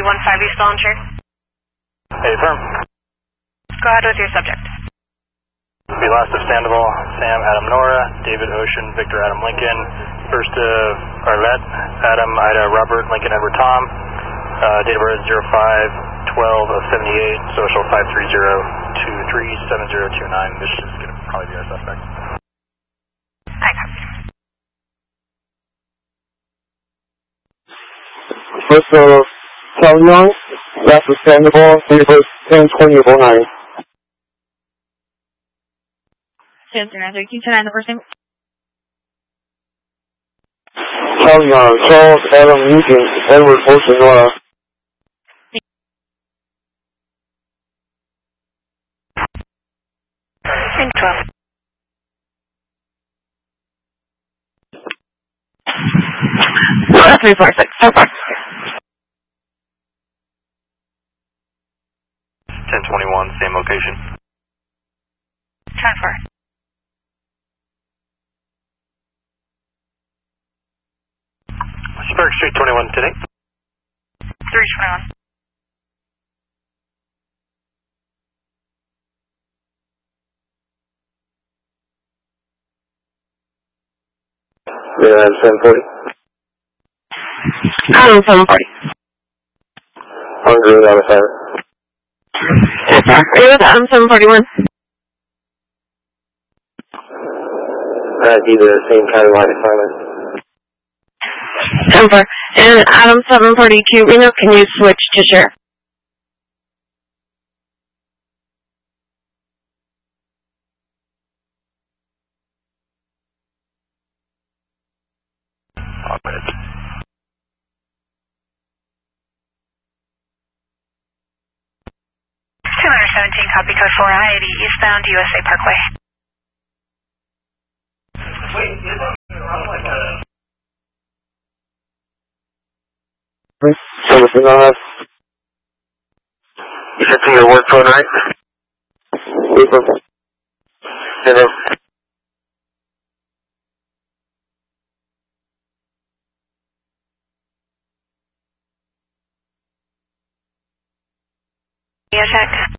East Launcher. Hey, firm. Go ahead with your subject. Be last understandable, Sam, Adam, Nora, David, Ocean, Victor, Adam, Lincoln, first Arlette, Adam, Ida, Robert, Lincoln, Edward, Tom, date of birth 05/12/78, social 530237029. This is going to probably be our suspect. I copy. First Cal Young, last understandable, date of birth 10/20/09. Answer, can you turn on the first name? Cal Young, Charles, Adam, Lincoln, Edward, Ocean, Nora. And 12. That's 346. So far. 1021, same location. Transfer. Spark Street 21 today. 321. Yeah, 740. 740. Hungry, out of fire. It was 741. That'd be the same kind of line of silence. 7-4. And Adam 742, Reno, can you switch to share? Operated. 217, copy code 480, eastbound USA Parkway. Servicing on us. You should see your work phone, right? Paper. Hello. Yeah, check.